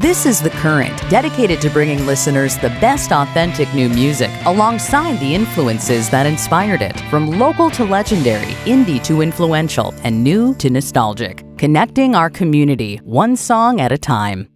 This is The Current, dedicated to bringing listeners the best authentic new music alongside the influences that inspired it, from local to legendary, indie to influential, and new to nostalgic. Connecting our community, one song at a time.